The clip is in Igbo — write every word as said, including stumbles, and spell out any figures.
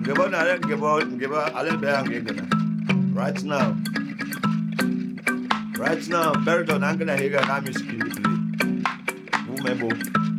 Ngebo na ale ngebo ngebo ale be ang ngena. Right now. Right now, Berto Nangana Higa Nami Skin. Wumebo.